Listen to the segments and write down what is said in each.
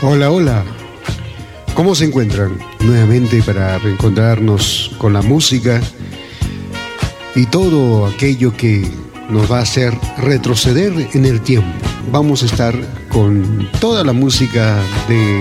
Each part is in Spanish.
Hola, hola. ¿Cómo se encuentran? Nuevamente para reencontrarnos con la música y todo aquello que nos va a hacer retroceder en el tiempo. Vamos a estar con toda la música de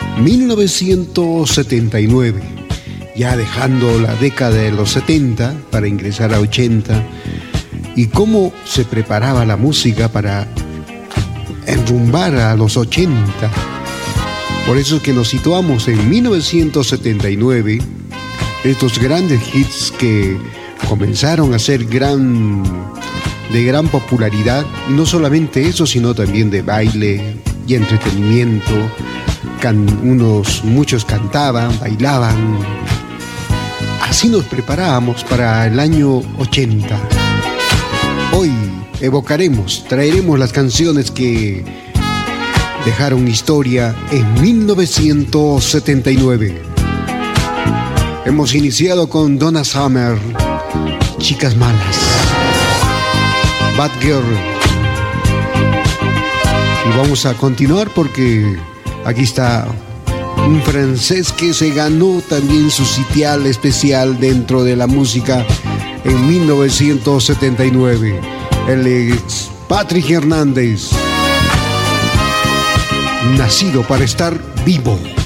1979, ya dejando la década de los 70 para ingresar a 80, y cómo se preparaba la música para enrumbar a los 80. Por eso es que nos situamos en 1979, estos grandes hits que comenzaron a ser de gran popularidad, y no solamente eso, sino también de baile y entretenimiento. Muchos cantaban, bailaban. Así nos preparábamos para el año 80. Hoy traeremos las canciones que dejaron historia en 1979. Hemos iniciado con Donna Summer, Chicas Malas, Bad Girl. Y vamos a continuar porque aquí está un francés que se ganó también su sitial especial dentro de la música en 1979. Él es Patrick Hernández, nacido para estar vivo.